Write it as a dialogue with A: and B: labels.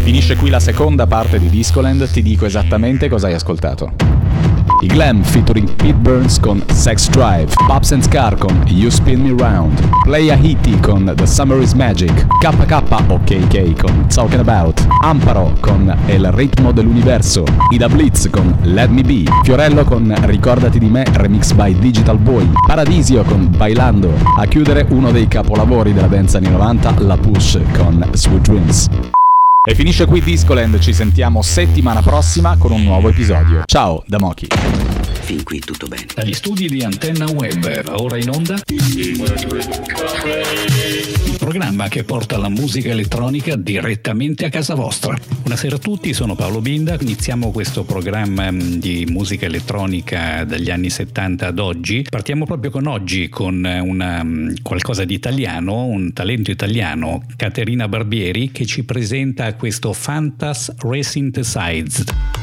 A: Finisce qui la seconda parte di Discoland, ti dico esattamente cosa hai ascoltato. I Glam featuring Pete Burns con Sex Drive, Pops and Scar con You Spin Me Round, Play Haiti con The Summer Is Magic, KK o KK con Talking About, Amparo con El Ritmo dell'Universo, Ida Blitz con Let Me Be, Fiorello con Ricordati di me remix by Digital Boy, Paradisio con Bailando, a chiudere uno dei capolavori della dance anni 90, La Push con Sweet Dreams. E finisce qui Discoland, ci sentiamo settimana prossima con un nuovo episodio. Ciao da Mochi.
B: Fin qui tutto bene.
C: Dagli studi di Antenna Web, ora in onda il programma che porta la musica elettronica direttamente a casa vostra. Buonasera a tutti, sono Paolo Binda. Iniziamo questo programma di musica elettronica dagli anni 70 ad oggi. Partiamo proprio con oggi, con qualcosa di italiano, un talento italiano, Caterina Barbieri, che ci presenta questo Fantas Resynthesized.